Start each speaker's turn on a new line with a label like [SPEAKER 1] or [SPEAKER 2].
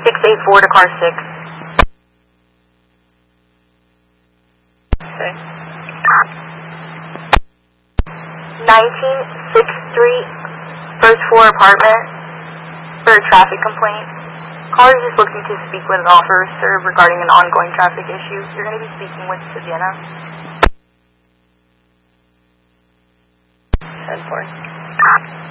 [SPEAKER 1] 684 to car 6.
[SPEAKER 2] Okay.
[SPEAKER 1] 19th 6th Street, first floor apartment, for a traffic complaint. Caller is just looking to speak with an officer regarding an ongoing traffic issue. You're going to be speaking with Savannah.
[SPEAKER 2] 10-4.